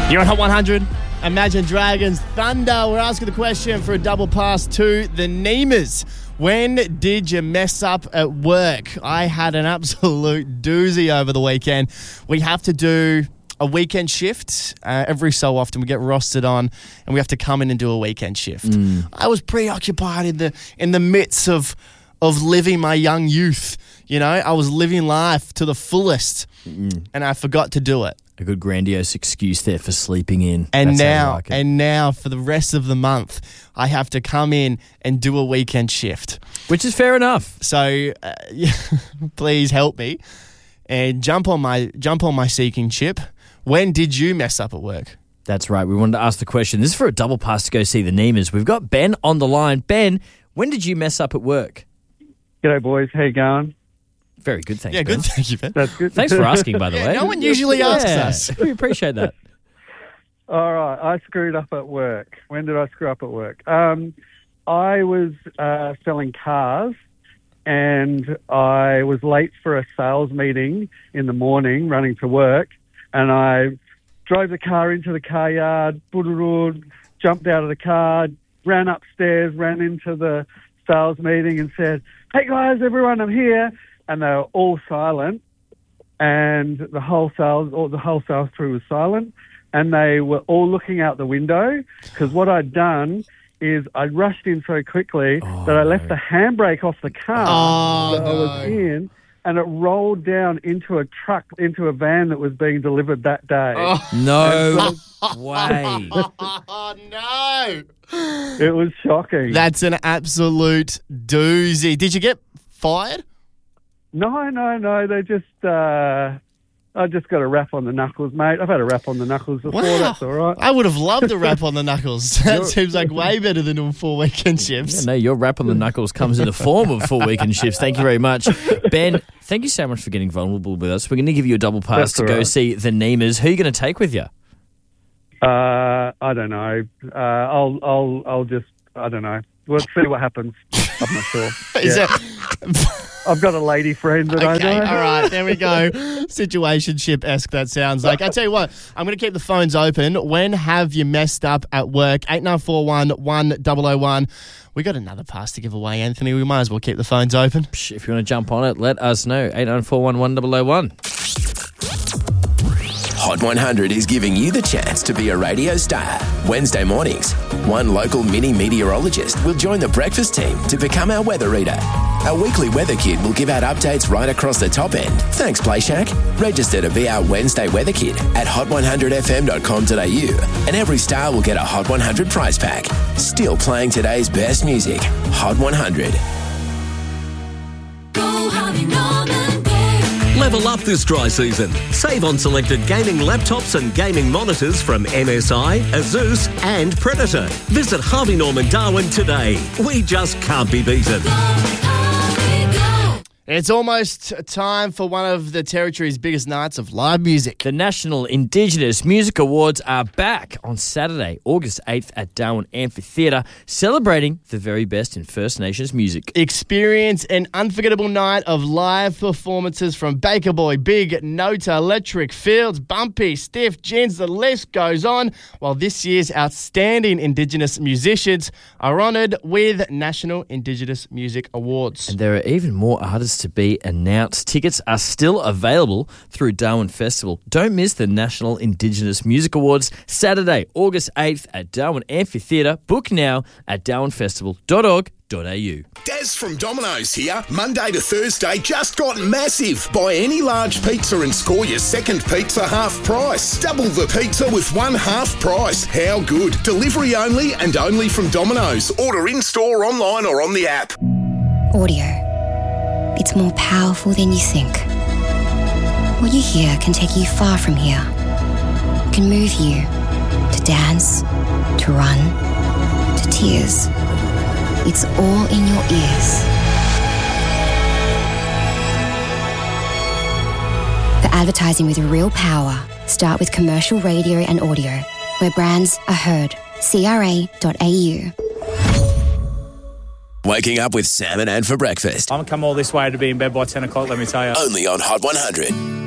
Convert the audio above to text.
You're on Hot 100. Imagine Dragons Thunder. We're asking the question for a double pass to the Neemers. When did you mess up at work? I had an absolute doozy over the weekend. We have to do a weekend shift. Every so often we get rostered on and we have to come in and do a weekend shift. I was preoccupied in the midst of living my young youth. You know, I was living life to the fullest and I forgot to do it. A good grandiose excuse there for sleeping in. And now for the rest of the month, I have to come in and do a weekend shift. Which is fair enough. So please help me and jump on my seeking chip. When did you mess up at work? That's right. We wanted to ask the question. This is for a double pass to go see the Neemers. We've got Ben on the line. Ben, when did you mess up at work? G'day, boys. How you going? Very good, thanks, Yeah, Ben. good. Thank you, Ben. That's good. Thanks for asking, by the way. No one usually asks us. We appreciate that. All right. I screwed up at work. When did I screw up at work? I was selling cars and I was late for a sales meeting in the morning running to work, and I drove the car into the car yard, jumped out of the car, ran upstairs, ran into the sales meeting and said, "Hey guys, everyone, I'm here." And they were all silent, and the whole sales crew was silent, and they were all looking out the window because what I'd done is I rushed in so quickly that I left the handbrake off the car that I was in, and it rolled down into a van that was being delivered that day. No way. Oh, no. It was shocking. That's an absolute doozy. Did you get fired? No. They just, I just got a rap on the knuckles, mate. I've had a rap on the knuckles before. Wow. That's all right. I would have loved a rap on the knuckles. That seems like way better than doing 4 weekend shifts. Yeah, no, your rap on the knuckles comes in the form of 4 weekend shifts. Thank you very much. Ben, thank you so much for getting vulnerable with us. We're going to give you a double pass to go see the Neemers. Who are you going to take with you? I don't know. I'll just, I don't know. We'll see what happens. I'm not sure. I've got a lady friend that I know. All right, there we go. Situationship-esque, that sounds like. I tell you what, I'm going to keep the phones open. When have you messed up at work? 8941 1001. We got another pass to give away, Anthony. We might as well keep the phones open. If you want to jump on it, let us know. 8941 1001. Hot 100 is giving you the chance to be a radio star. Wednesday mornings, one local mini meteorologist will join the breakfast team to become our weather reader. Our weekly weather kid will give out updates right across the top end. Thanks, PlayShack. Register to be our Wednesday weather kid at hot100fm.com.au, and every star will get a Hot 100 prize pack. Still playing today's best music. Hot 100. Go Harvey Norman, go. Level up this dry season. Save on selected gaming laptops and gaming monitors from MSI, Asus and Predator. Visit Harvey Norman Darwin today. We just can't be beaten. It's almost time for one of the Territory's biggest nights of live music. The National Indigenous Music Awards are back on Saturday, August 8th at Darwin Amphitheatre, celebrating the very best in First Nations music. Experience an unforgettable night of live performances from Baker Boy, Big, Nota, Electric, Fields, Bumpy, Stiff, Gins, the list goes on, while this year's outstanding Indigenous musicians are honoured with National Indigenous Music Awards. And there are even more artists to be announced. Tickets are still available through Darwin Festival. Don't miss the National Indigenous Music Awards, Saturday, August 8th at Darwin Amphitheatre. Book now at darwinfestival.org.au. Daz from Domino's here. Monday to Thursday just got massive. Buy any large pizza and score your second pizza half price. Double the pizza with one half price. How good? Delivery only and only from Domino's. Order in-store, online or on the app. Audio. It's more powerful than you think. What you hear can take you far from here. It can move you to dance, to run, to tears. It's all in your ears. For advertising with real power, start with commercial radio and audio, where brands are heard. CRA.au. Waking up with Sam and Ann for breakfast. I'm come all this way to be in bed by 10 o'clock, let me tell you. Only on Hot 100.